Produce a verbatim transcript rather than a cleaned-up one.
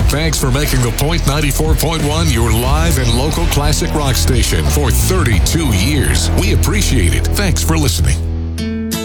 Thanks for making The Point ninety-four point one your live and local classic rock station for thirty-two years. We appreciate it. Thanks for listening.